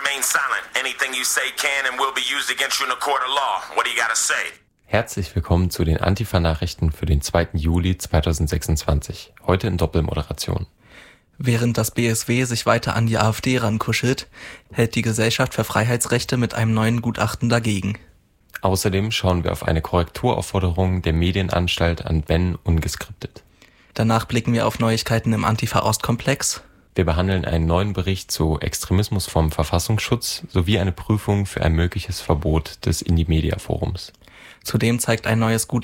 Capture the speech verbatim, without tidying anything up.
remain silent. Anything you say can and will be used against you in a court of law. What do you gotta say? Herzlich willkommen zu den Antifa-Nachrichten für den zweiten Juli zweitausendsechsundzwanzig. Heute in Doppelmoderation. Während das B S W sich weiter an die AfD rankuschelt, hält die Gesellschaft für Freiheitsrechte mit einem neuen Gutachten dagegen. Außerdem schauen wir auf eine Korrekturaufforderung der Medienanstalt an Ben ungeskriptet. Danach blicken wir auf Neuigkeiten im Antifa-Ostkomplex. Wir behandeln einen neuen Bericht zu Extremismus vom Verfassungsschutz sowie eine Prüfung für ein mögliches Verbot des Indie-Media-Forums. Zudem zeigt ein neues Gutachten